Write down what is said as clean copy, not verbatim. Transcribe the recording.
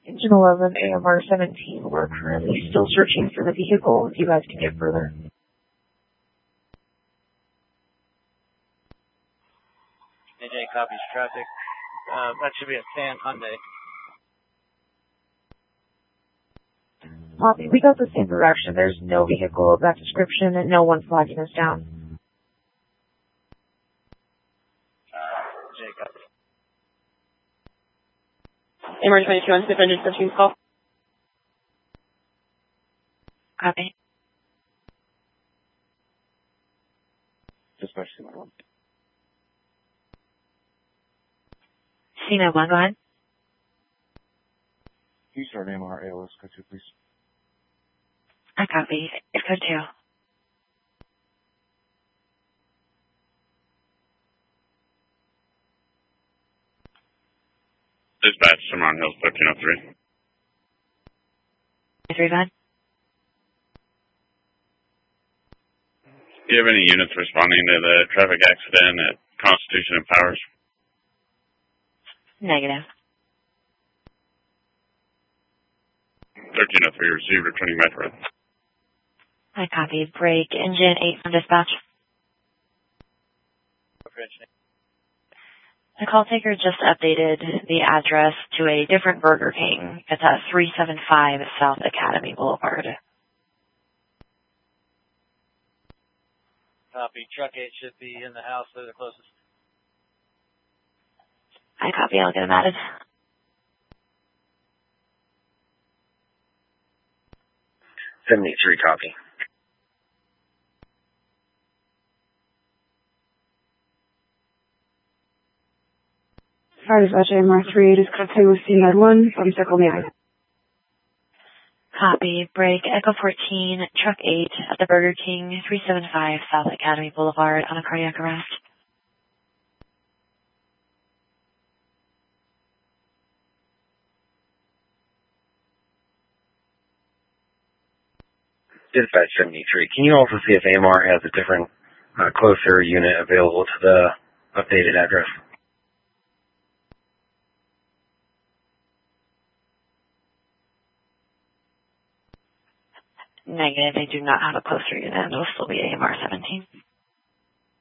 Engine 11, AMR 17. We're currently still searching for the vehicle. If you guys can get further. AJ copies traffic. That should be a San Hyundai. Copy. We got the same direction. There's no vehicle of that description and no one flagging us down. AJ copies. AMR 22 on Smith Engine 17 call. Copy. Dispatch C91. C91, go ahead. Can you start AMR ALS code 2, please? I copy. It's code 2. Dispatch, Cimarron Hills, 1303. 3, go ahead. Do you have any units responding to the traffic accident at Constitution and Powers? Negative. 1303, received, returning back to red. I copied. Break. Engine 8 on dispatch. The call taker just updated the address to a different Burger King. It's at 375 South Academy Boulevard. Copy. Truck 8 should be in the house. They're the closest. I copy. I'll get them added. Copy. Fire dispatch AMR 38 is code 2 with C91 from Circle in the Eye. Copy. Break. Echo 14, Truck 8 at the Burger King, 375 South Academy Boulevard on a cardiac arrest. Dispatch 73. Can you also see if AMR has a different, closer unit available to the updated address? Negative. They do not have a closer unit. It'll still be AMR 17.